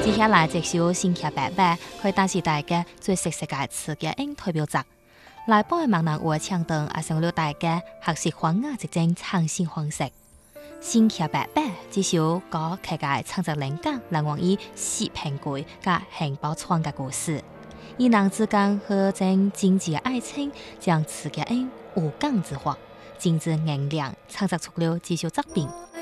接下來這首新劇版本，可以帶是大家最熟悉嘅詞嘅音代表作。來幫閩南話唱等，也想了大家學習方言一種呈現方式。新劇版本這首歌曲嘅創作靈感來源於薛平貴嘅杏鮑窗嘅故事，二人之間和正經濟嘅愛情，將詞嘅音無感之化，精緻硬亮，創作出了這首作品。